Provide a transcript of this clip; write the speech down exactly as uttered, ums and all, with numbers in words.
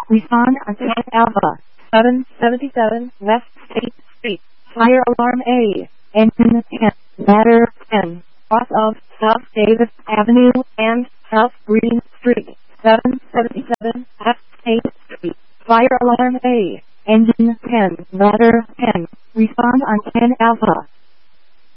Respond on ten Alpha, seven seventy-seven West State Street. Fire alarm A. Engine ten. Ladder ten. Cross of South Davis Avenue and South Green Street. seven seventy-seven West State Street. Fire alarm A. Engine ten. Ladder ten. Respond on ten Alpha.